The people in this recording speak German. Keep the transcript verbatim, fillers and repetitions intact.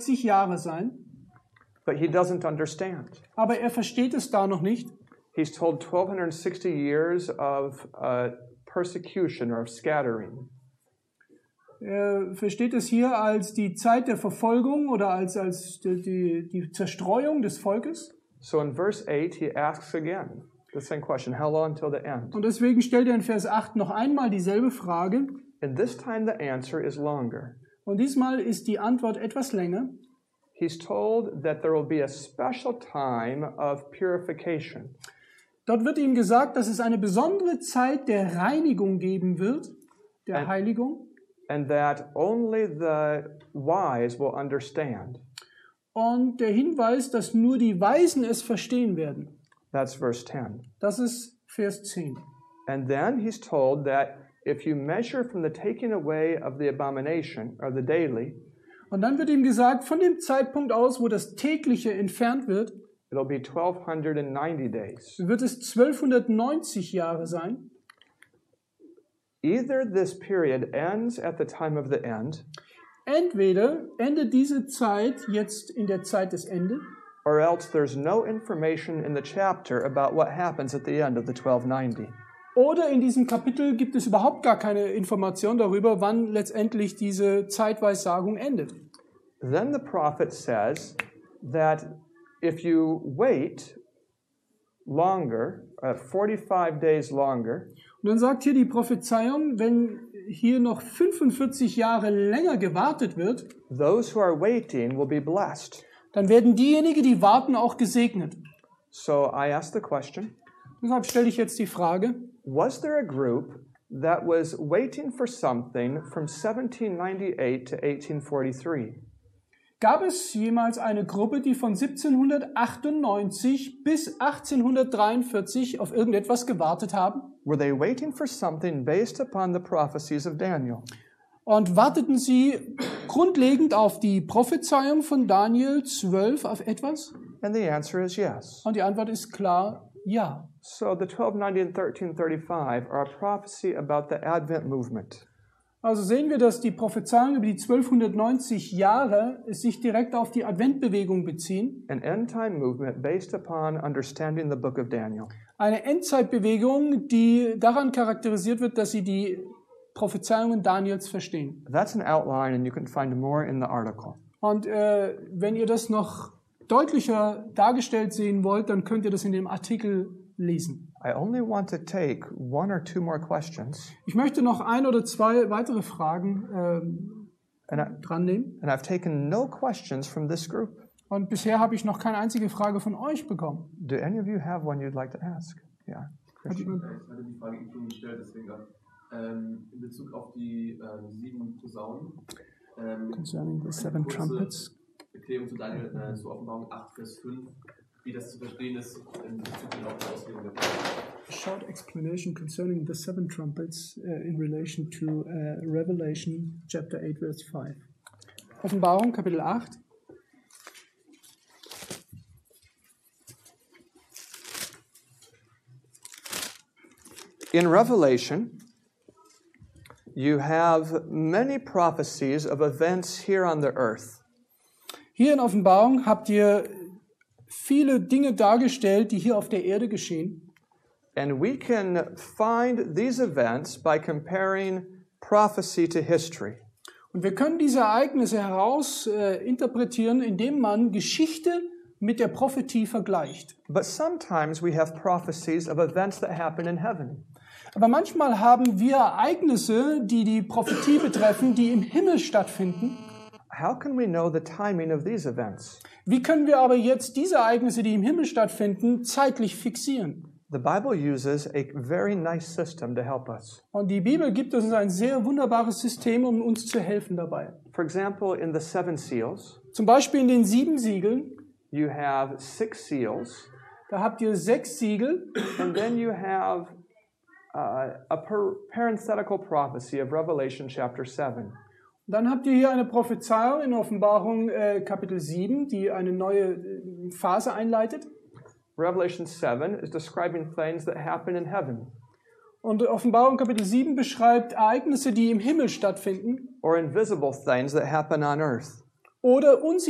sechzig Jahre sein. But he doesn't understand. Aber er versteht es da noch nicht. He's told twelve sixty years of uh, persecution or of scattering. Er versteht es hier als die Zeit der Verfolgung oder als, als die, die, die Zerstreuung des Volkes. So in verse eight, he asks again the same question, how long till the end? Und deswegen stellt er in Vers acht noch einmal dieselbe Frage. And this time the answer is longer. Und diesmal ist die Antwort etwas länger. He's told that there will be a special time of purification. Dort wird ihm gesagt, dass es eine besondere Zeit der Reinigung geben wird, der And- Heiligung. And that only the wise will understand. Und der Hinweis, dass nur die Weisen es verstehen werden. That's verse ten. Das ist Vers zehn. And then he's told that if you measure from the taking away of the abomination, or the daily, Und dann wird ihm gesagt, von dem Zeitpunkt aus, wo das tägliche entfernt wird, it'll be twelve ninety days. wird es zwölfhundertneunzig Jahre sein. Either this period ends at the time of the end, Entweder endet diese Zeit jetzt in der Zeit des Endes, or else there's no information in the chapter about what happens at the end of the twelve ninety. oder in diesem Kapitel gibt es überhaupt gar keine Information darüber, wann letztendlich diese Zeitweissagung endet. Then the prophet says that if you wait longer, uh, forty-five days longer, Und dann sagt hier die Prophezeiung, wenn hier noch fünfundvierzig Jahre länger gewartet wird, those who are waiting will be blessed. dann werden diejenigen, die warten, auch gesegnet. So I ask the question, Deshalb stelle ich jetzt die Frage, was there a group that was waiting for something from seventeen ninety-eight to eighteen forty-three? gab es jemals eine Gruppe, die von siebzehnhundertachtundneunzig bis achtzehnhundertdreiundvierzig auf irgendetwas gewartet haben? Were they waiting for something based upon the prophecies of Daniel? Und warteten sie grundlegend auf die Prophezeiung von Daniel zwölf auf etwas? And the answer is yes. Und die Antwort ist klar, ja. So the twelve ninety and thirteen thirty-five are a prophecy about the Advent movement. Also sehen wir, dass die Prophezeiungen über die zwölfhundertneunzig Jahre sich direkt auf die Adventbewegung beziehen. An end-time movement based upon understanding the book of Daniel. Eine Endzeitbewegung, die daran charakterisiert wird, dass sie die Prophezeiungen Daniels verstehen. That's an outline and you can find more in the article. Und äh, wenn ihr das noch deutlicher dargestellt sehen wollt, dann könnt ihr das in dem Artikel lesen. I only want to take one or two more questions. Ich möchte noch ein oder zwei weitere Fragen ähm, And, I, dran nehmen. and I've taken no questions from this group. Und bisher habe ich noch keine einzige Frage von euch bekommen. Do any of you have one you'd like to ask? Yeah. Hat jemand? Ich hatte die Frage eben gestellt, deswegen ähm, in Bezug auf die ähm, sieben Posaunen. Ähm, Concerning the eine seven kurze trumpets. Erklärung zu Daniel, äh, zu Offenbarung acht, Vers fünf, wie das zu verstehen ist in Bezug auf die Auslegung der Propheten. A short explanation concerning the seven trumpets uh, in relation to uh, Revelation chapter eight verse five. Offenbarung Kapitel acht. In Revelation, you have many prophecies of events here on the earth. Hier in Offenbarung habt ihr viele Dinge dargestellt, die hier auf der Erde geschehen. And we can find these events by comparing prophecy to history. Und wir können diese Ereignisse heraus äh, interpretieren, indem man Geschichte mit der Prophetie vergleicht. But sometimes we have prophecies of events that happen in heaven. Aber manchmal haben wir Ereignisse, die die Prophetie betreffen, die im Himmel stattfinden. How can we know the timing of these events? Wie können wir aber jetzt diese Ereignisse, die im Himmel stattfinden, zeitlich fixieren? The Bible uses a very nice system to help us. Und die Bibel gibt uns ein sehr wunderbares System, um uns zu helfen dabei. For example, in the seven seals, Zum Beispiel in den sieben Siegeln, you have six seals, da habt ihr sechs Siegel and then you have uh, a per- parenthetical prophecy of Revelation chapter seven. Und dann habt ihr hier eine Prophezeiung in Offenbarung äh, Kapitel sieben, die eine neue äh, Phase einleitet. Revelation seven is describing things that happen in heaven, Und Offenbarung Kapitel sieben beschreibt Ereignisse, die im Himmel stattfinden or invisible things that happen on earth. oder unsichtbare